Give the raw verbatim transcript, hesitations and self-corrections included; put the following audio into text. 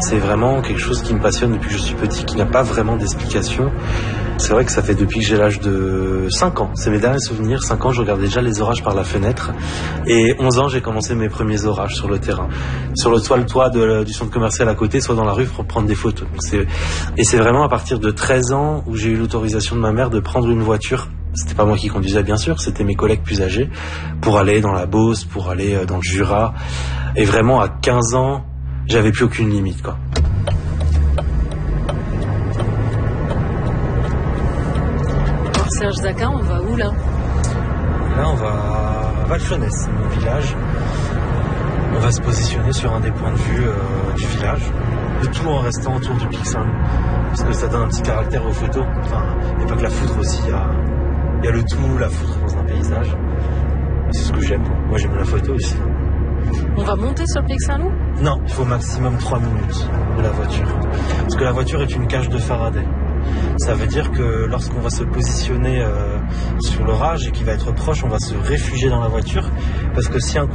C'est vraiment quelque chose qui me passionne depuis que je suis petit, qui n'a pas vraiment d'explication. C'est vrai que ça fait depuis que j'ai l'âge de cinq ans. C'est mes derniers souvenirs. cinq ans, je regardais déjà les orages par la fenêtre. Et onze ans, j'ai commencé mes premiers orages sur le terrain. Sur le toit, le toit de, du centre commercial à côté, soit dans la rue pour prendre des photos. Donc c'est, et c'est vraiment à partir de treize ans où j'ai eu l'autorisation de ma mère de prendre une voiture. C'était pas moi qui conduisais, bien sûr, c'était mes collègues plus âgés, pour aller dans la Beauce, pour aller dans le Jura. Et vraiment, à quinze ans, j'avais plus aucune limite, quoi. Alors Serge Zaka, on va où là? Là, on va à Valchonès, c'est mon village. On va se positionner sur un des points de vue euh, du village, le tout en restant autour du Pic Saint-Loup, parce que ça donne un petit caractère aux photos. Enfin, il n'y a pas que la foudre aussi, il y a, il y a le tout, la foudre dans un paysage. C'est ce que j'aime. Moi, j'aime la photo aussi. On va monter sur le Pic Saint-Loup? Non, il faut au maximum trois minutes de la voiture. Parce que la voiture est une cage de Faraday. Ça veut dire que lorsqu'on va se positionner euh, sur l'orage et qu'il va être proche, on va se réfugier dans la voiture. Parce que si un coup